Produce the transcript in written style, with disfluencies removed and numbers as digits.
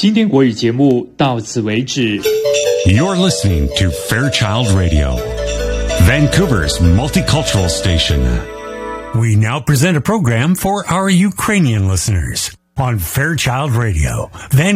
今天国语节目到此为止。 You're listening to Fairchild Radio, Vancouver's multicultural station. We now present a program for our Ukrainian listeners on Fairchild Radio,